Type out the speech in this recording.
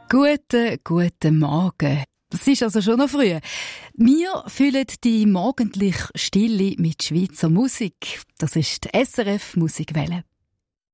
Guten Morgen. Es ist also schon noch früh. Wir füllen die morgendliche Stille mit Schweizer Musik. Das ist die SRF Musikwelle.